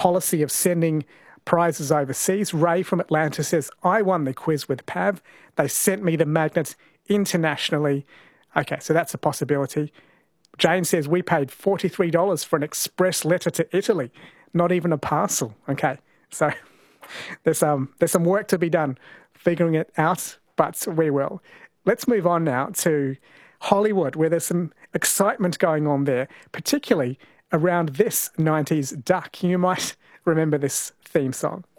policy of sending prizes overseas. Ray from Atlanta says, I won the quiz with PAV. They sent me the magnets internationally. Okay, so that's a possibility. Jane says, we paid $43 for an express letter to Italy, not even a parcel. Okay, so there's some work to be done figuring it out, but we will. Let's move on now to Hollywood, where there's some excitement going on there, particularly around this 90s duck. You might remember this theme song.